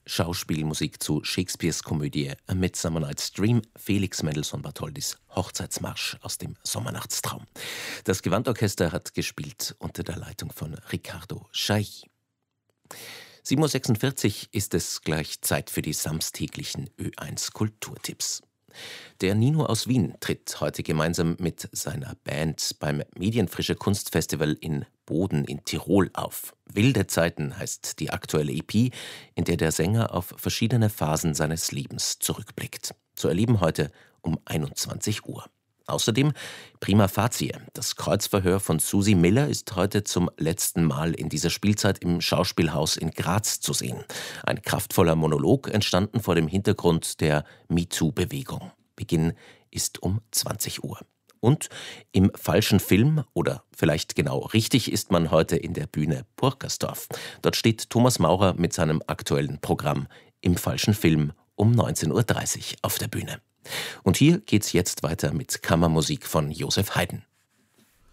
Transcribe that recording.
Schauspielmusik zu Shakespeares Komödie A Midsummer Night's Dream, Felix Mendelssohn Bartholdys Hochzeitsmarsch aus dem Sommernachtstraum. Das Gewandorchester hat gespielt unter der Leitung von Riccardo Chailly. 7:46 Uhr ist es gleich Zeit für die samstäglichen Ö1 Kulturtipps. Der Nino aus Wien tritt heute gemeinsam mit seiner Band beim Medienfrische Kunstfestival in Boden in Tirol auf. Wilde Zeiten heißt die aktuelle EP, in der der Sänger auf verschiedene Phasen seines Lebens zurückblickt. Zu erleben heute um 21 Uhr. Außerdem Prima Facie. Das Kreuzverhör von Susi Miller ist heute zum letzten Mal in dieser Spielzeit im Schauspielhaus in Graz zu sehen. Ein kraftvoller Monolog, entstanden vor dem Hintergrund der MeToo-Bewegung. Beginn ist um 20 Uhr. Und im falschen Film, oder vielleicht genau richtig, ist man heute in der Bühne Burkersdorf. Dort steht Thomas Maurer mit seinem aktuellen Programm Im falschen Film um 19:30 Uhr auf der Bühne. Und hier geht's jetzt weiter mit Kammermusik von Joseph Haydn.